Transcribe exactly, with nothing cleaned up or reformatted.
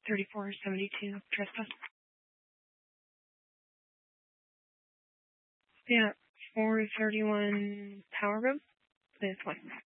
thirty-four seventy-two trespass. Yeah, four thirty-one Power Road. This one.